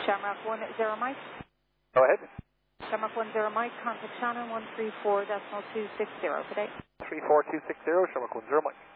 Shamrock 10 Mike. Go ahead. Shamrock 10 Mike, contact Shannon 134.260 today. 34260, Shamrock 10 Mike.